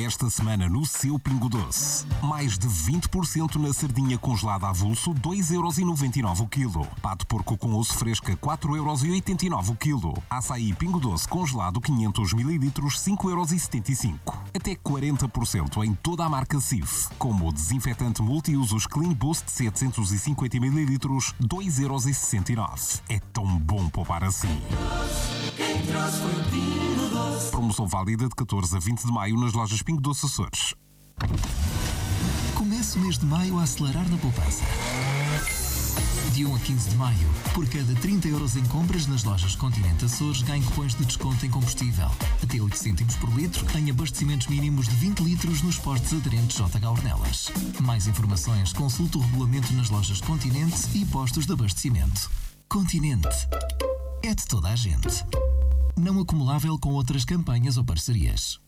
Esta semana no seu Pingo Doce. Mais de 20% na sardinha congelada avulso, 2,99€ o quilo. Pato porco com osso fresca, 4,89€ o quilo. Açaí Pingo Doce congelado, 500 ml, 5,75€. Até 40% em toda a marca Cif. Como o desinfetante multiusos Clean Boost 750 ml, 2,69€. É tão bom poupar assim. Quem trouxe foi o Pingo Doce. Promoção válida de 14 a 20 de maio nas lojas Pingo Doce Açores. Comece o mês de maio a acelerar na poupança. De 1 a 15 de maio, por cada 30€ em compras nas lojas Continente Açores, ganhe cupons de desconto em combustível. Até 8 cêntimos por litro em abastecimentos mínimos de 20 litros nos postos aderentes JH Ornelas. Mais informações, consulte o regulamento nas lojas Continente e postos de abastecimento. Continente. É de toda a gente. Não acumulável com outras campanhas ou parcerias.